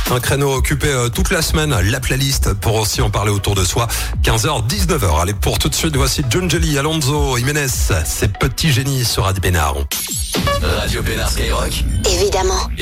Un créneau occupé toute la semaine, la playlist pour aussi en parler autour de soi. 15h, 19h. Allez, pour tout de suite, voici Junjeli, Alonso, Jiménez, ces petits génies sur Radio Pénard. Radio Pénard Skyrock. Évidemment.